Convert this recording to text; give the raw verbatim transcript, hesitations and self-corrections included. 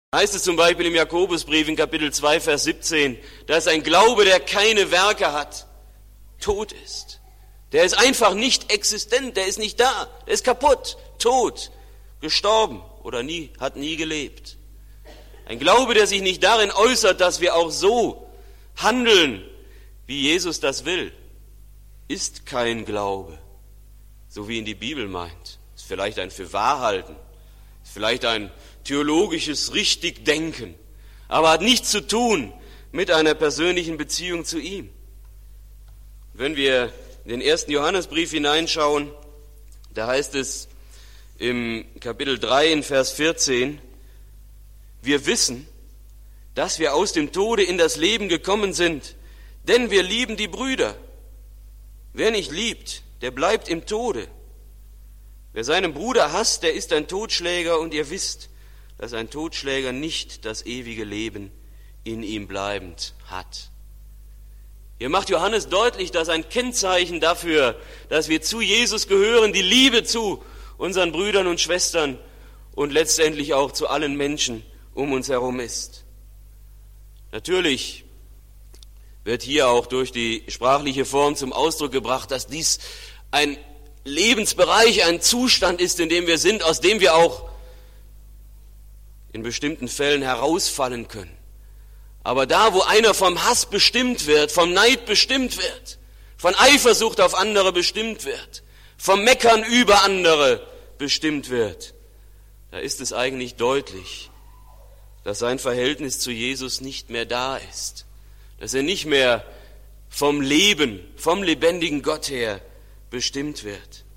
Heißt es zum Beispiel im Jakobusbrief in Kapitel zwei, Vers siebzehn, dass ein Glaube, der keine Werke hat, tot ist. Der ist einfach nicht existent, der ist nicht da, der ist kaputt, tot, gestorben oder nie, hat nie gelebt. Ein Glaube, der sich nicht darin äußert, dass wir auch so handeln, wie Jesus das will, ist kein Glaube, so wie ihn die Bibel meint. Ist vielleicht ein Fürwahrhalten, ist vielleicht ein theologisches Richtigdenken, aber hat nichts zu tun mit einer persönlichen Beziehung zu ihm. Wenn wir in den ersten Johannesbrief hineinschauen, da heißt es im Kapitel drei in Vers vierzehn, wir wissen, dass wir aus dem Tode in das Leben gekommen sind, denn wir lieben die Brüder. Wer nicht liebt, der bleibt im Tode. Wer seinen Bruder hasst, der ist ein Totschläger, und ihr wisst, dass ein Totschläger nicht das ewige Leben in ihm bleibend hat. Hier macht Johannes deutlich, dass ein Kennzeichen dafür, dass wir zu Jesus gehören, die Liebe zu unseren Brüdern und Schwestern und letztendlich auch zu allen Menschen um uns herum ist. Natürlich wird hier auch durch die sprachliche Form zum Ausdruck gebracht, dass dies ein Lebensbereich, ein Zustand ist, in dem wir sind, aus dem wir auch in bestimmten Fällen herausfallen können. Aber da, wo einer vom Hass bestimmt wird, vom Neid bestimmt wird, von Eifersucht auf andere bestimmt wird, vom Meckern über andere bestimmt wird, da ist es eigentlich deutlich, dass sein Verhältnis zu Jesus nicht mehr da ist, dass er nicht mehr vom Leben, vom lebendigen Gott her bestimmt wird.